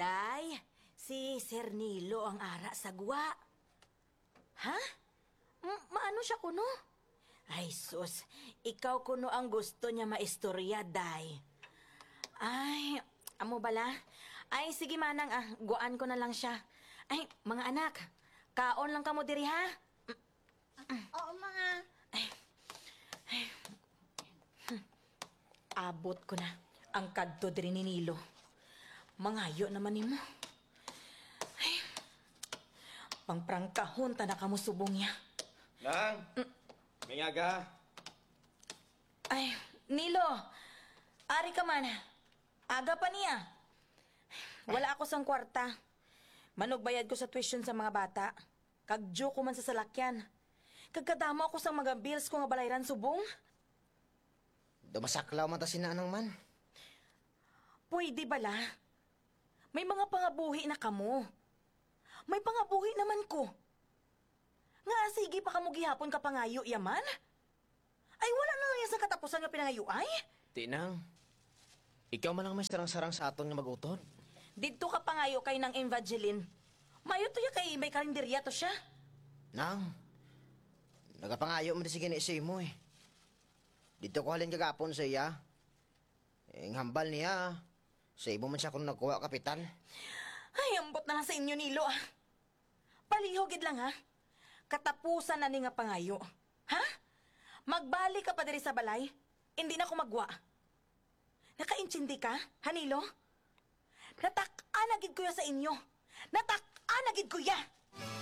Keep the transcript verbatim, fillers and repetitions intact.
Day, si Sir Nilo ang ara sa guwa. Ha? M- maano siya kuno? Ay sus, ikaw kuno ang gusto niya maistorya, Day. Ay, amo bala? Ay, sige manang, ah, guan ko na lang siya. Ay, mga anak, kaon lang kamo diri ha? Oo, mga... Abot ko na ang kadto diri ni Nilo. Mangayo naman nimo. Ay, pangprangkahon ta na kamo subong niya. Nang, may aga. Ay, Nilo, ari ka man. Aga pa niya. Wala ako sang kwarta. Manugbayad ko sa tuition sa mga bata. Kagjo ko man sa salakyan. Kagkadamo ako sa mga bills ko nga balayran subong. Dumasaklaw man ta si nanang man. Pwede bala? May mga pangabuhi na kamo. May pangabuhi naman ko. Nga sige pa kamo gihapon ka pangayo yaman? Ay wala na lang yan sa katapusan nga pinangayo ay? Tinang, ikaw man ang may sarang-sarang sa aton nga mag-utod. Dito ka pangayo kay ng Evangeline. Mayo to ya kay may karinderya to siya. Nang, nagapangayo mo di sige ni mo eh. Dito ko halin kagapon sa iya. Ang hambal niya, sa ibo man siya kung nagkuha kapital. Ay, ambot na lang sa inyo, Nilo, ah. Palihogid lang, ha? Katapusan na ni nga pangayo. Ha? Magbalik ka pa diri sa balay? Hindi na ako magwa. Nakaintindi ka, ha, Nilo? Natak-anagid ko ya sa inyo. Natak-anagid ko ya!